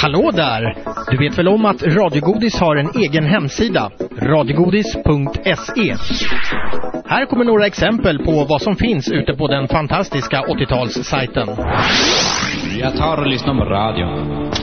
Hallå där! Du vet väl om att Radiogodis har en egen hemsida, radiogodis.se. Här kommer några exempel på vad som finns ute på den fantastiska 80-talssajten. Jag tar och lyssnar på radio.